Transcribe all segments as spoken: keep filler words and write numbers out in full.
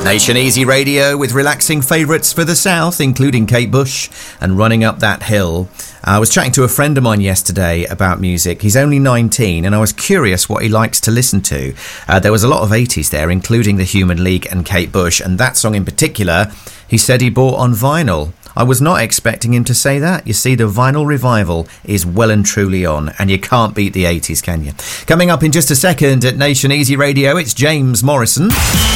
Nation Easy Radio with relaxing favourites for the South, including Kate Bush and Running Up That Hill. I was chatting to a friend of mine yesterday about music. He's only nineteen, and I was curious what he likes to listen to. Uh, there was a lot of eighties there, including the Human League and Kate Bush, and that song in particular, he said he bought on vinyl. I was not expecting him to say that. You see, the vinyl revival is well and truly on, and you can't beat the eighties, can you? Coming up in just a second at Nation Easy Radio, it's James Morrison.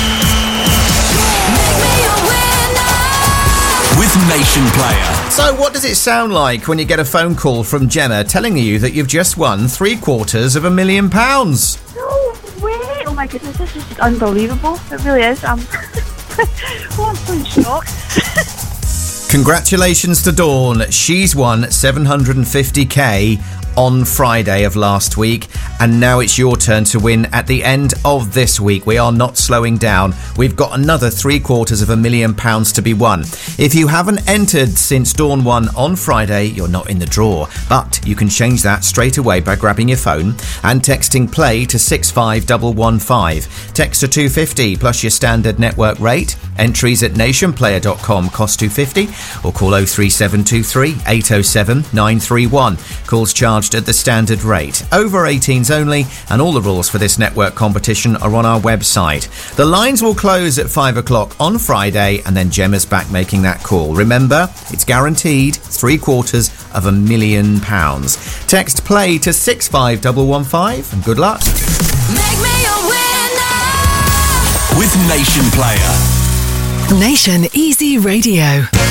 With Nation Player. So what does it sound like when you get a phone call from Gemma telling you that you've just won three quarters of a million pounds? No way! Oh my goodness, this is unbelievable. It really is. Um, oh, I'm so shocked. Congratulations to Dawn. She's won seven hundred fifty k on Friday of last week, and now it's your turn to win at the end of this week. We are not slowing down. We've got another three quarters of a million pounds to be won. If you haven't entered since Dawn won on Friday, you're not in the draw, but you can change that straight away by grabbing your phone and texting play to six five one one five. Text to two fifty plus your standard network rate. Entries at nation player dot com cost two fifty, or call oh three seven two three eight oh seven nine three one. Calls charged at the standard rate. Over eighteens only, and all the rules for this network competition are on our website. The lines will close at five o'clock on Friday, and then Gemma's back making that call. Remember, it's guaranteed three quarters of a million pounds. Text play to six five one one five, and good luck. Make me a winner with Nation Player. Nation Easy Radio.